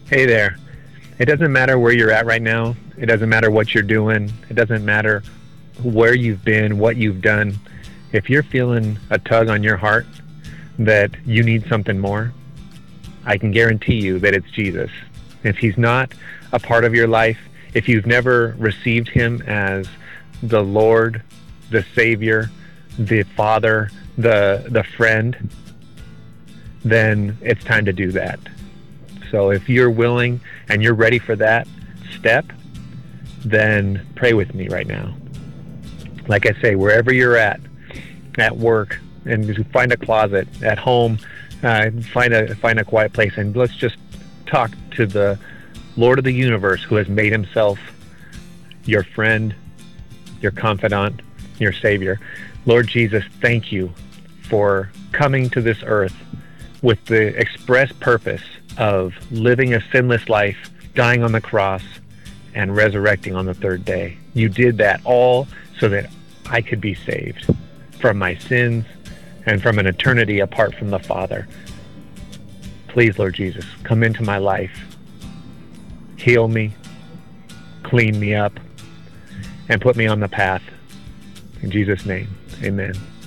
Hey there. It doesn't matter where you're at right now. It doesn't matter what you're doing. It doesn't matter where you've been, what you've done. If you're feeling a tug on your heart that you need something more, I can guarantee you that it's Jesus. If he's not a part of your life, if you've never received him as the Lord, the Savior, the Father, the friend, then it's time to do that. So if you're willing and you're ready for that step, then pray with me right now. Like I say, wherever you're at work, and just find a closet, at home, find a quiet place, and let's just talk to the Lord of the universe, who has made himself your friend, your confidant, your Savior. Lord Jesus, thank you for coming to this earth with the express purpose of living a sinless life, dying on the cross, and resurrecting on the third day. You did that all so that I could be saved from my sins and from an eternity apart from the Father. Please, Lord Jesus, come into my life, heal me, clean me up, and put me on the path. In Jesus' name, amen.